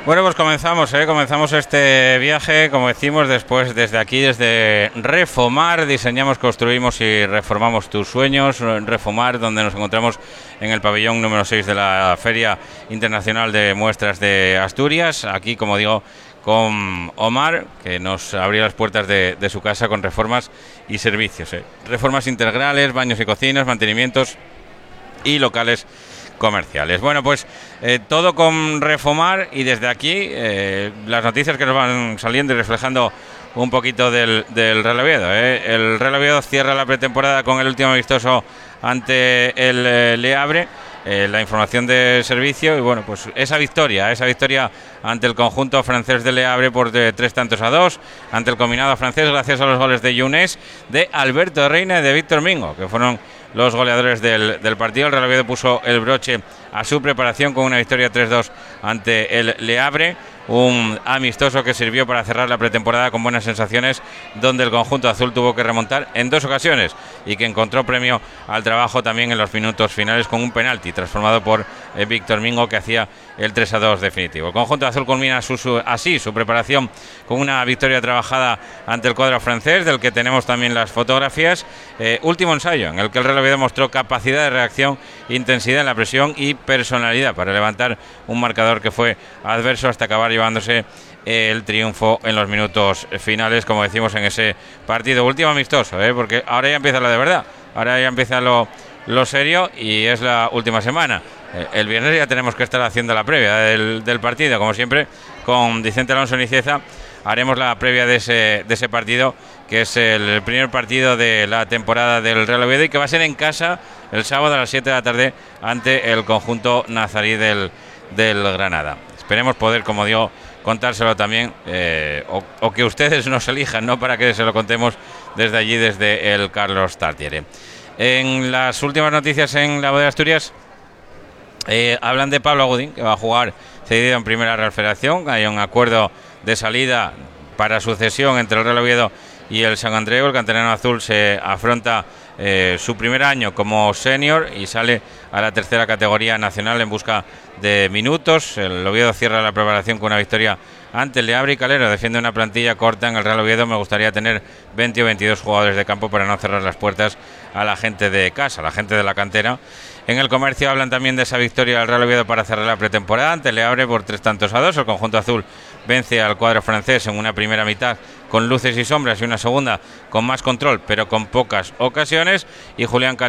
Bueno, pues comenzamos este viaje, como decimos, desde aquí, desde Refomar, diseñamos, construimos y reformamos tus sueños. Refomar, donde nos encontramos en el pabellón número 6 de la Feria Internacional de Muestras de Asturias. Aquí, como digo, con Omar, que nos abría las puertas de su casa con reformas y servicios. Reformas integrales, baños y cocinas, mantenimientos y locales comerciales. Bueno, pues todo con Refomar, y desde aquí las noticias que nos van saliendo y reflejando un poquito del Real Oviedo. El Real Oviedo cierra la pretemporada con el último amistoso ante el Le Havre. La información de servicio, y bueno, pues esa victoria ante el conjunto francés de Le Havre por 3-2 ante el combinado francés, gracias a los goles de Younes, de Alberto Reina y de Víctor Mingo, que fueron los goleadores del partido. El Real Oviedo puso el broche a su preparación con una victoria 3-2 ante el Le Havre, un amistoso que sirvió para cerrar la pretemporada con buenas sensaciones, donde el conjunto azul tuvo que remontar en 2 ocasiones y que encontró premio al trabajo también en los minutos finales con un penalti transformado por Víctor Mingo, que hacía el 3-2 definitivo. El conjunto azul culmina así su preparación con una victoria trabajada ante el cuadro francés, del que tenemos también las fotografías. Último ensayo en el que el Real Oviedo mostró capacidad de reacción, intensidad en la presión y personalidad para levantar un marcador que fue adverso hasta acabar llevándose el triunfo en los minutos finales, como decimos, en ese partido. Último amistoso, porque ahora ya empieza lo de verdad, ahora ya empieza lo serio, y es la última semana. El viernes ya tenemos que estar haciendo la previa del partido, como siempre, con Vicente Alonso Nicieza. Haremos la previa de ese partido, que es el primer partido de la temporada del Real Oviedo, y que va a ser en casa el sábado a las 7 de la tarde ante el conjunto nazarí del Granada. Esperemos poder, como digo, contárselo también, o que ustedes nos elijan, ¿no?, para que se lo contemos desde allí, desde el Carlos Tartiere. En las últimas noticias en la voz de Asturias, hablan de Pablo Agudín, que va a jugar cedido en Primera Real Federación. Hay un acuerdo de salida para sucesión entre el Real Oviedo y el Sant Andreu. El canterano azul se afronta su primer año como senior y sale a la tercera categoría nacional en busca de minutos. El Oviedo cierra la preparación con una victoria ante el Le Havre, y Calero defiende una plantilla corta. En el Real Oviedo me gustaría tener 20 o 22 jugadores de campo para no cerrar las puertas a la gente de casa, a la gente de la cantera. En el comercio hablan también de esa victoria del Real Oviedo para cerrar la pretemporada ante el Le Havre por 3-2. El conjunto azul vence al cuadro francés en una primera mitad con luces y sombras, y una segunda con más control pero con pocas ocasiones. Y Julián